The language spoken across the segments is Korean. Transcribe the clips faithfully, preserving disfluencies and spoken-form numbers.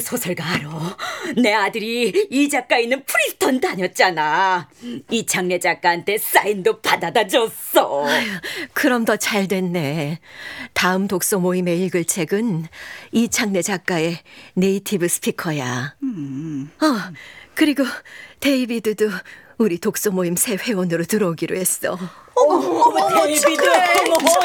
소설가 알아. 내 아들이 이 작가 있는 프리스턴 다녔잖아. 이창래 작가한테 사인도 받아다 줬어. 아유, 그럼 더 잘 됐네. 다음 독서 모임에 읽을 책은 이창래 작가의 네이티브 스피커야. 음. 어, 그리고 데이비드도 우리 독서 모임 새 회원으로 들어오기로 했어. 어머, 어머, 데이비드. 어머,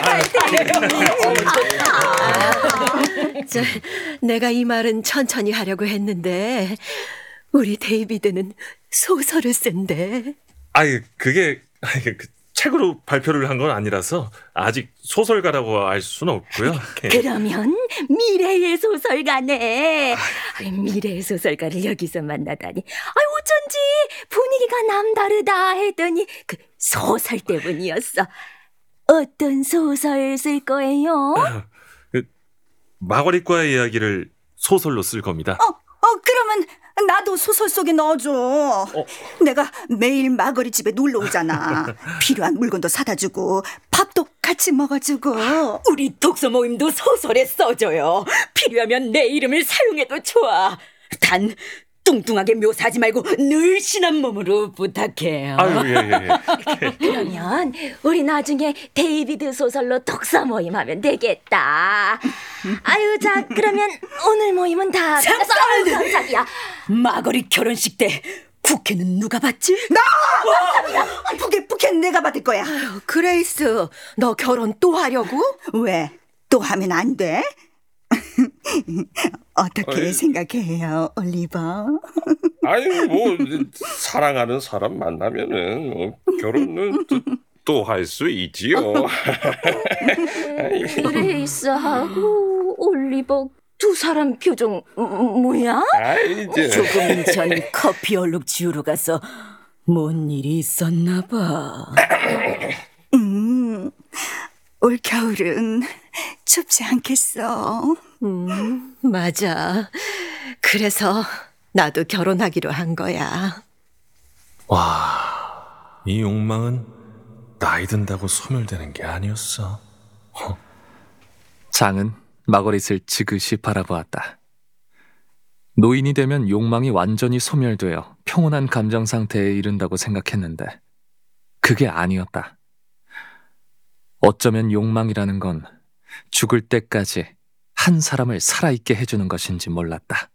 저, 내가 이 말은 천천히 하려고 했는데 우리 데이비드는 소설을 쓴대. 아이, 그게 아이, 그 책으로 발표를 한 건 아니라서 아직 소설가라고 알 수는 없고요. 그러면 미래의 소설가네. 아이, 미래의 소설가를 여기서 만나다니. 아이, 어쩐지 분위기가 남다르다 했더니 그 소설 때문이었어. 어떤 소설 쓸 거예요? 그 마거릿과의 이야기를 소설로 쓸 겁니다. 어, 어 그러면 나도 소설 속에 넣어줘. 어. 내가 매일 마거리 집에 놀러 오잖아. 필요한 물건도 사다 주고 밥도 같이 먹어주고. 우리 독서 모임도 소설에 써줘요. 필요하면 내 이름을 사용해도 좋아. 단 뚱뚱하게 묘사하지 말고 늘씬한 몸으로 부탁해요. 아유, 예, 예. 그러면 우리 나중에 데이비드 소설로 독서 모임 하면 되겠다. 아유, 자, 그러면 오늘 모임은 다 끝났어. 아유, 깜짝이야. 마거리 결혼식 때 부케는 누가 받지? 나! 부케, 부케는 내가 받을 거야. 아유, 그레이스, 너 결혼 또 하려고? 왜? 또 하면 안 돼? 어떻게 어이. 생각해요, 올리버? 아유, 뭐 사랑하는 사람 만나면은 뭐, 결혼은 또 할 수 있지요. 그레이스하고 올리버 두 사람 표정 뭐야? 아이, 이제. 조금 전 커피 얼룩 지우러 가서 뭔 일이 있었나 봐. 음, 올 겨울은 춥지 않겠어. 음, 맞아. 그래서 나도 결혼하기로 한 거야. 와, 이 욕망은 나이 든다고 소멸되는 게 아니었어. 어? 장은 마거릿을 지그시 바라보았다. 노인이 되면 욕망이 완전히 소멸되어 평온한 감정 상태에 이른다고 생각했는데 그게 아니었다. 어쩌면 욕망이라는 건 죽을 때까지 한 사람을 살아있게 해주는 것인지 몰랐다.